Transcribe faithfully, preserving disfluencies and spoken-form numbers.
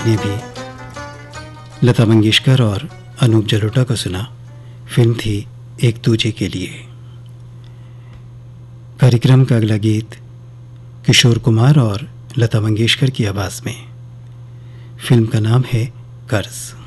ने भी लता मंगेशकर और अनूप जलोटा को सुना। फिल्म थी एक दूजे के लिए। कार्यक्रम का अगला गीत किशोर कुमार और लता मंगेशकर की आवाज़ में। फिल्म का नाम है कर्ज।